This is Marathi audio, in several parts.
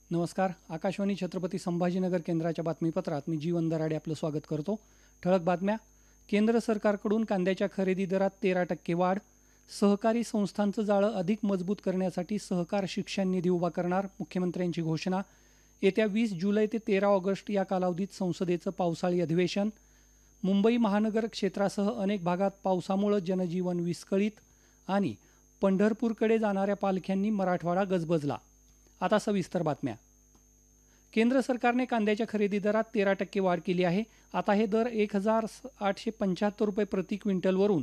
नमस्कार. आकाशवाणी छत्रपती संभाजीनगर केंद्राच्या बातमीपत्रात मी जीवन दराडे आपलं स्वागत करतो. ठळक बातम्या. केंद्र सरकारकडून कांद्याच्या खरेदी दरात 13% वाढ. सहकारी संस्थांचं जाळं अधिक मजबूत करण्यासाठी सहकार शिक्षण निधी उभा करणार, मुख्यमंत्र्यांची घोषणा. येत्या 20 जुलै ते 13 ऑगस्ट या कालावधीत संसदेचं पावसाळी अधिवेशन. मुंबई महानगर क्षेत्रासह अनेक भागात पावसामुळे जनजीवन विस्कळीत. आणि पंढरपूरकडे जाणाऱ्या पालख्यांनी मराठवाडा गजबजला. आता सविस्तर बातम्या. केंद्र सरकारने कांद्याच्या खरेदी दरात 13% वाढ केली आहे. आता हे दर 1,875 रुपये प्रति क्विंटलवरून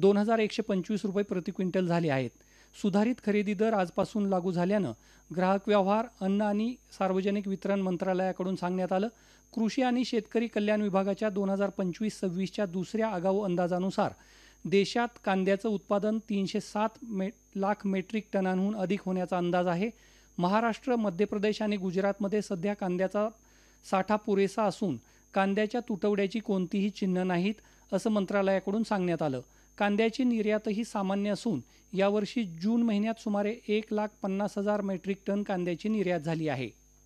2,125 रुपये प्रति क्विंटल झाले आहेत. सुधारित खरेदी दर आजपासून लागू झाल्यानं ग्राहक व्यवहार, अन्न आणि सार्वजनिक वितरण मंत्रालयाकडून सांगण्यात आलं. कृषी आणि शेतकरी कल्याण विभागाच्या 2025-26च्या दुसऱ्या आगाऊ अंदाजानुसार देशात कांद्याचं उत्पादन 307 लाख मेट्रिक टनांहून अधिक होण्याचा अंदाज आहे. महाराष्ट्र, मध्य प्रदेश आणि गुजरातमध्ये सध्या कांद्याचा साठा पुरेसा असून कांद्याच्या तुटवड्याची कोणतीही चिन्ह नाहीत, असं मंत्रालयाकडून सांगण्यात आलं. कांद्याची निर्यातही सामान्य असून यावर्षी जून महिन्यात सुमारे 1,50,000 मेट्रिक टन कांद्याची निर्यात झाली आहे.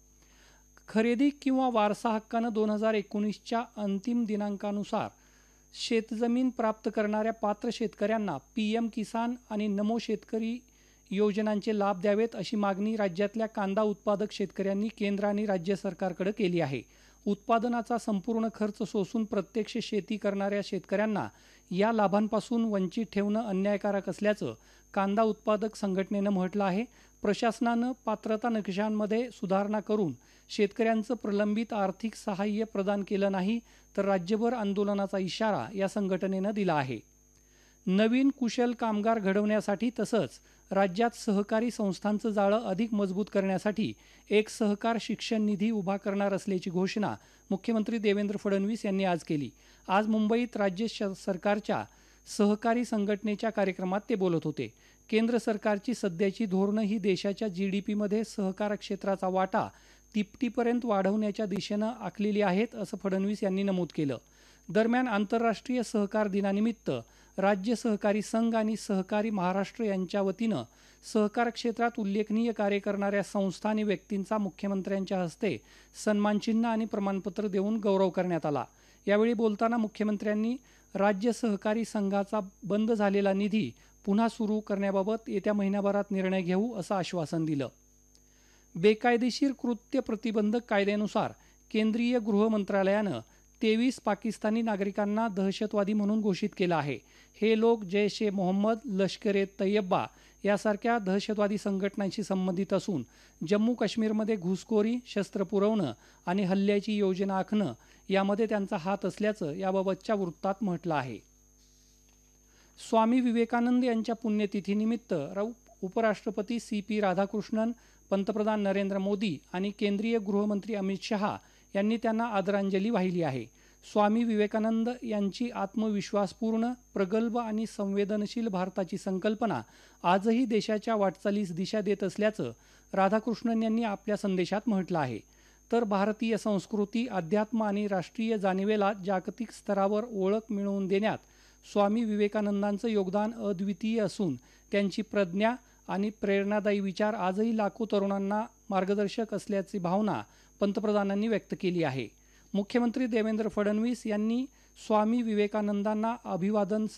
खरेदी किंवा वारसा हक्कानं 2019च्या अंतिम दिनांकानुसार शेतजमीन प्राप्त करणाऱ्या पात्र शेतकऱ्यांना PM किसान आणि नमो शेतकरी योजनांचे लाभ द्यावेत, अशी मागणी राज्यातल्या कांदा उत्पादक शेतकऱ्यांनी केंद्र आणि राज्य सरकारकडे केली आहे. उत्पादनाचा संपूर्ण खर्च सोसून प्रत्यक्ष शेती करणाऱ्या शेतकऱ्यांना या लाभांपासून वंचित ठेवणं अन्यायकारक असल्याचं कांदा उत्पादक संघटनेनं म्हटलं आहे. प्रशासनानं पात्रता निकषांमध्ये सुधारणा करून शेतकऱ्यांचं प्रलंबित आर्थिक सहाय्य प्रदान केलं नाही तर राज्यभर आंदोलनाचा इशारा या संघटनेनं दिला आहे. नवीन कुशल कामगार घडवण्यासाठी तसंच राज्यात सहकारी संस्थांचं जाळं अधिक मजबूत करण्यासाठी एक सहकार शिक्षण निधी उभा करणार असल्याची घोषणा मुख्यमंत्री देवेंद्र फडणवीस यांनी आज केली. आज मुंबईत राज्य सरकारच्या सहकारी संघटनेच्या कार्यक्रमात ते बोलत होते. केंद्र सरकारची सध्याची धोरणं ही देशाच्या GDPमध्ये सहकार क्षेत्राचा वाटा तिपटीपर्यंत वाढवण्याच्या दिशेनं आखलेली आहेत, असं फडणवीस यांनी नमूद केलं. दरम्यान आंतरराष्ट्रीय सहकार दिनानिमित्त राज्य सहकारी संघ आणि सहकारी महाराष्ट्र यांच्या वतीनं सहकार क्षेत्रात उल्लेखनीय कार्य करणाऱ्या संस्था आणि व्यक्तींचा मुख्यमंत्र्यांच्या हस्ते सन्मानचिन्ह आणि प्रमाणपत्र देऊन गौरव करण्यात आला. यावेळी बोलताना मुख्यमंत्र्यांनी राज्य सहकारी संघाचा बंद झालेला निधी पुन्हा सुरू करण्याबाबत येत्या महिनाभरात निर्णय घेऊ, असं आश्वासन दिलं. बेकायदेशीर कृत्य प्रतिबंधक कायद्यानुसार केंद्रीय गृह मंत्रालयानं 23 पाकिस्तानी नागरिकांना दहशतवादी म्हणून घोषित केलं आहे. हे लोक जैश-ए-मोहम्मद, लष्कर-ए-तैयबा यासारख्या दहशतवादी संघटनांशी संबंधित असून जम्मू काश्मीरमध्ये घुसखोरी, शस्त्र पुरवणं आणि हल्ल्याची योजना आखणं यामध्ये त्यांचा हात असल्याचं याबाबतच्या वृत्तात म्हटलं आहे. स्वामी विवेकानंद यांच्या पुण्यतिथीनिमित्त उपराष्ट्रपती CP राधाकृष्णन, पंतप्रधान नरेंद्र मोदी आणि केंद्रीय गृहमंत्री अमित शहा यांनी त्यांना आदरांजली वाहिली आहे. स्वामी विवेकानंद यांची आत्मविश्वासपूर्ण, प्रगल्भ आणि संवेदनशील भारताची संकल्पना आजही देशाच्या वाटचालीस दिशा देत असल्याचं राधाकृष्णन यांनी आपल्या संदेशात म्हटलं आहे. तर भारतीय संस्कृती, अध्यात्म आणि राष्ट्रीय जाणिवेला जागतिक स्तरावर ओळख मिळवून देण्यात स्वामी विवेकानंदांचं योगदान अद्वितीय असून त्यांची प्रज्ञा आणि प्रेरणादायी विचार आजही लाखो तरुणांना मार्गदर्शक असल्याची भावना पंतप्रधानांनी व्यक्त केली आहे. मुख्यमंत्री देवेंद्र फडणवीस यांनी स्वामी विवेकानंदांना अभिवादन